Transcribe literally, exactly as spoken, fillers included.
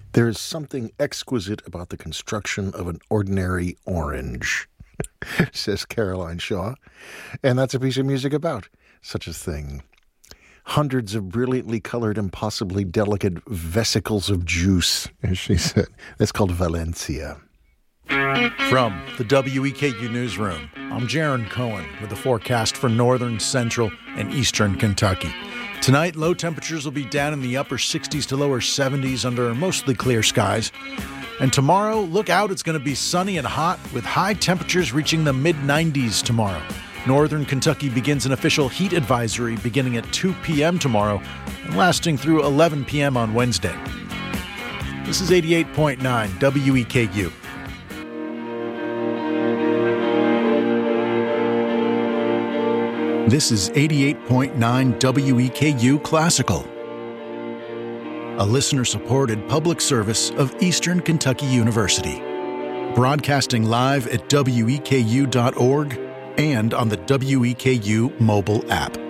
There is something exquisite about the construction of an ordinary orange, says Caroline Shaw. And that's a piece of music about such a thing. Hundreds of brilliantly colored, impossibly delicate vesicles of juice, as she said. That's called Valencia. From the W E K U Newsroom, I'm Jaron Cohen with the forecast for northern, central, and eastern Kentucky. Tonight, low temperatures will be down in the upper sixties to lower seventies under mostly clear skies. And tomorrow, look out, it's going to be sunny and hot with high temperatures reaching the mid nineties tomorrow. Northern Kentucky begins an official heat advisory beginning at two p.m. tomorrow and lasting through eleven p.m. on Wednesday. This is eighty-eight point nine W E K U. This is eighty-eight point nine W E K U Classical, a listener-supported public service of Eastern Kentucky University. Broadcasting live at W E K U dot org and on the W E K U mobile app.